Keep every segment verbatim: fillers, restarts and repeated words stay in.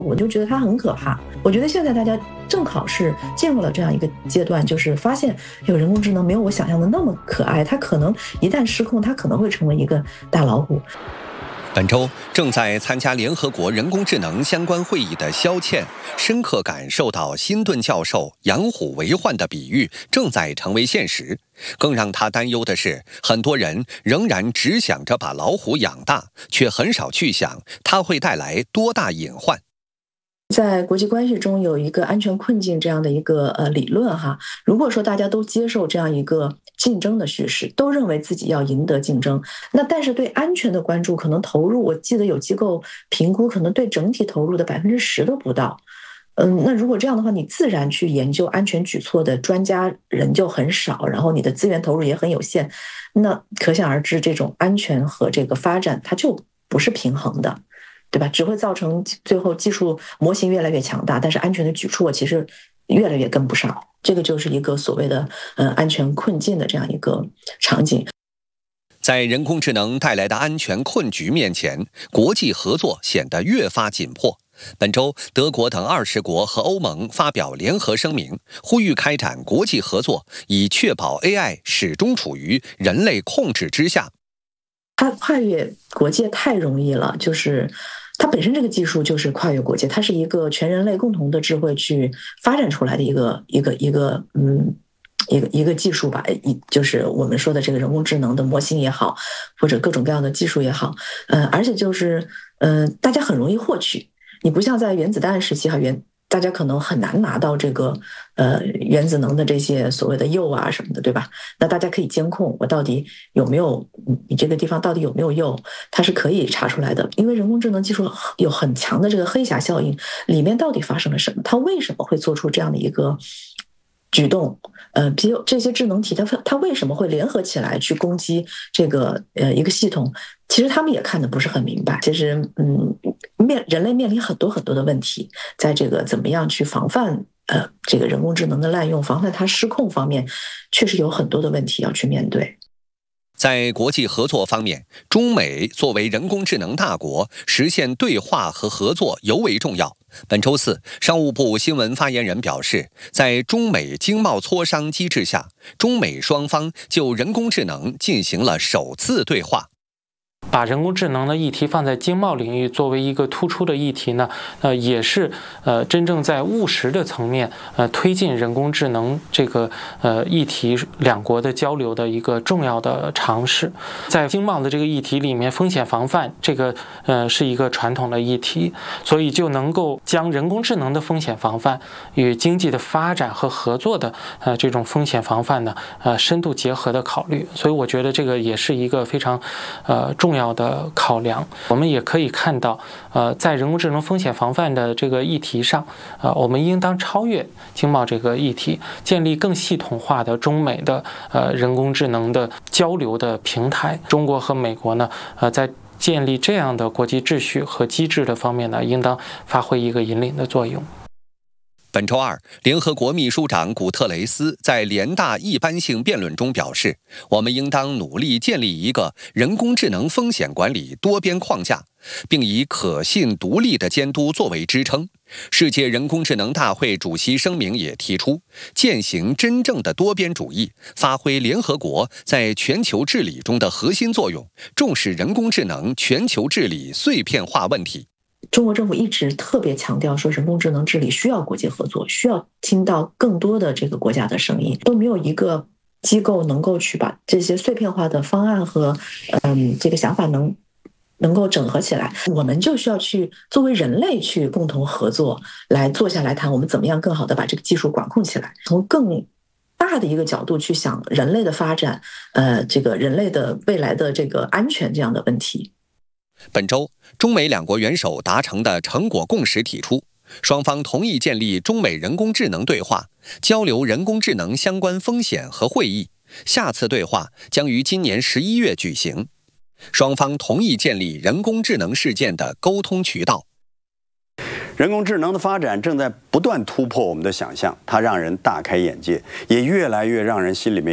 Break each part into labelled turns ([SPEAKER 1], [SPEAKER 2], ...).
[SPEAKER 1] 我就觉得它很可怕。我觉得现在大家正好是进入了这样一个阶段，就是发现有人工智能没有我想象的那么可爱，它可能一旦失控，它可能会成为一个大老虎。
[SPEAKER 2] 本周正在参加联合国人工智能相关会议的肖倩，深刻感受到辛顿教授养虎为患的比喻正在成为现实。更让他担忧的是，很多人仍然只想着把老虎养大，却很少去想它会带来多大隐患。
[SPEAKER 1] 在国际关系中有一个安全困境这样的一个呃理论哈，如果说大家都接受这样一个竞争的叙事，都认为自己要赢得竞争，那但是对安全的关注可能投入，我记得有机构评估，可能对整体投入的百分之十都不到。嗯，那如果这样的话，你自然去研究安全举措的专家人就很少，然后你的资源投入也很有限，那可想而知，这种安全和这个发展它就不是平衡的。对吧？只会造成最后技术模型越来越强大，但是安全的举措其实越来越跟不上。这个就是一个所谓的呃安全困境的这样一个场景。
[SPEAKER 2] 在人工智能带来的安全困局面前，国际合作显得越发紧迫。本周，德国等二十国和欧盟发表联合声明，呼吁开展国际合作，以确保 A I 始终处于人类控制之下。
[SPEAKER 1] 它跨越国界太容易了，就是它本身这个技术就是跨越国界，它是一个全人类共同的智慧去发展出来的一个一个一个嗯一个一个技术吧，一就是我们说的这个人工智能的模型也好，或者各种各样的技术也好，嗯、呃，而且就是嗯、呃，大家很容易获取，你不像在原子弹时期哈原。大家可能很难拿到这个呃原子能的这些所谓的铀啊什么的，对吧？那大家可以监控我到底有没有你这个地方到底有没有铀，它是可以查出来的。因为人工智能技术有很强的这个黑匣效应，里面到底发生了什么？它为什么会做出这样的一个举动？呃，比如这些智能体，它它为什么会联合起来去攻击这个呃一个系统？其实他们也看得不是很明白。其实，嗯，面人类面临很多很多的问题，在这个怎么样去防范呃这个人工智能的滥用，防范它失控方面，确实有很多的问题要去面对。
[SPEAKER 2] 在国际合作方面，中美作为人工智能大国，实现对话和合作尤为重要。本周四，商务部新闻发言人表示，在中美经贸磋商机制下，中美双方就人工智能进行了首次对话。
[SPEAKER 3] 把人工智能的议题放在经贸领域作为一个突出的议题呢，呃，也是呃真正在务实的层面呃推进人工智能这个呃议题两国的交流的一个重要的尝试。在经贸的这个议题里面，风险防范这个呃是一个传统的议题，所以就能够将人工智能的风险防范与经济的发展和合作的呃这种风险防范呢呃深度结合的考虑。所以我觉得这个也是一个非常呃重要的考量。我们也可以看到，呃，在人工智能风险防范的这个议题上，呃，我们应当超越经贸这个议题，建立更系统化的中美的呃人工智能的交流的平台。中国和美国呢，呃，在建立这样的国际秩序和机制的方面呢，应当发挥一个引领的作用。
[SPEAKER 2] 本周二，联合国秘书长古特雷斯在联大一般性辩论中表示，我们应当努力建立一个人工智能风险管理多边框架，并以可信独立的监督作为支撑。世界人工智能大会主席声明也提出，践行真正的多边主义，发挥联合国在全球治理中的核心作用，重视人工智能全球治理碎片化问题。
[SPEAKER 1] 中国政府一直特别强调说，人工智能治理需要国际合作，需要听到更多的这个国家的声音，都没有一个机构能够去把这些碎片化的方案和嗯这个想法能能够整合起来。我们就需要去作为人类去共同合作，来坐下来谈我们怎么样更好的把这个技术管控起来，从更大的一个角度去想人类的发展，呃，这个人类的未来的这个安全这样的问题。
[SPEAKER 2] 本周，中美两国元首达成的成果共识提出，双方同意建立中美人工智能对话，交流人工智能相关风险和会议。下次对话将于今年十一月举行。双方同意建立人工智能事件的沟通渠道。
[SPEAKER 4] 人工智能的发展正在不断突破我们的想象，它让人大开眼界，也越来越让人心里没底。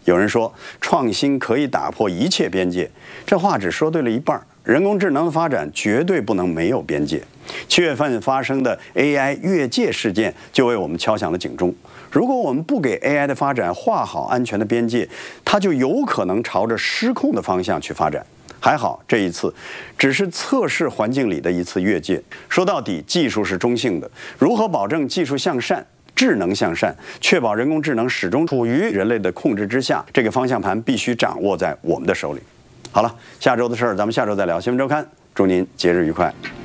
[SPEAKER 4] 有人说，创新可以打破一切边界，这话只说对了一半。人工智能的发展绝对不能没有边界。七月份发生的 A I 越界事件就为我们敲响了警钟。如果我们不给 A I 的发展画好安全的边界，它就有可能朝着失控的方向去发展。还好这一次只是测试环境里的一次越界。说到底，技术是中性的，如何保证技术向善、智能向善，确保人工智能始终处于人类的控制之下，这个方向盘必须掌握在我们的手里。好了，下周的事儿咱们下周再聊。新闻周刊，祝您节日愉快。